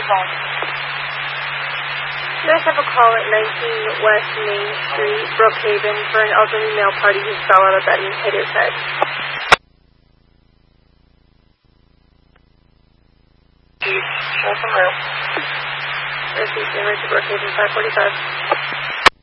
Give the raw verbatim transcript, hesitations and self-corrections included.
phone. You guys have a call at nineteen West Main Street, Brookhaven, for an elderly male party who fell out of bed and hit his head. Show some room. Receive damage to Brookhaven, five forty-five.